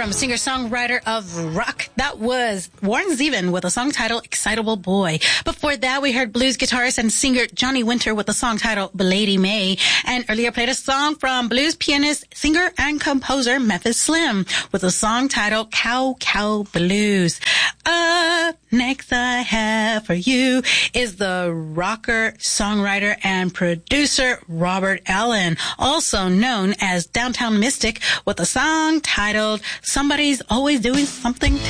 from singer-songwriter of rock. That was Warren Zevon with a song titled Excitable Boy. Before that, we heard blues guitarist and singer Johnny Winter with a song titled Lady May. And earlier played a song from blues pianist, singer, and composer Memphis Slim with a song titled Cow Cow Blues. Next I have for you is the rocker, songwriter, and producer Robert Allen, also known as Downtown Mystic, with a song titled Somebody's Always Doing Something